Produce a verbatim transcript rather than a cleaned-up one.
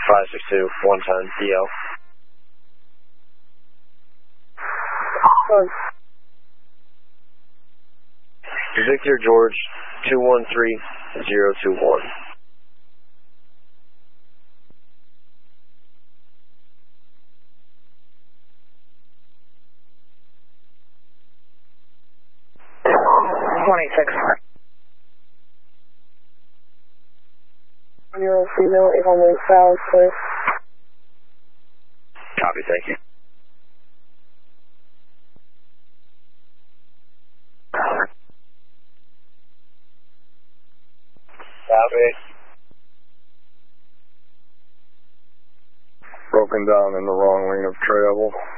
five six two, one ten, D L. Good. Victor George, two one three zero two one. twenty-six. Zero female, eight hundred south, please. Copy, thank you. Copy. Broken down in the wrong lane of travel.